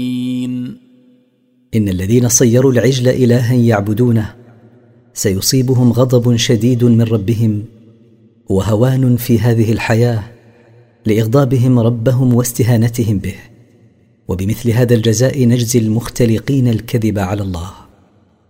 إن الذين صيروا العجل إلها يعبدونه سيصيبهم غضب شديد من ربهم وهوان في هذه الحياة لإغضابهم ربهم واستهانتهم به، وبمثل هذا الجزاء نجزي المختلقين الكذب على الله.